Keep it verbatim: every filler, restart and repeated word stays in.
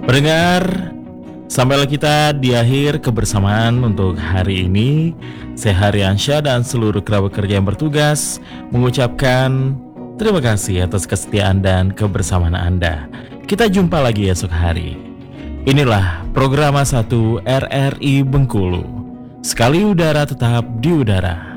Pendengar, sampailah kita di akhir kebersamaan untuk hari ini. Saya Haryansyah dan seluruh kerabat kerja yang bertugas mengucapkan terima kasih atas kesetiaan dan kebersamaan Anda. Kita jumpa lagi esok hari. Inilah program satu R R I Bengkulu. Sekali udara tetap di udara.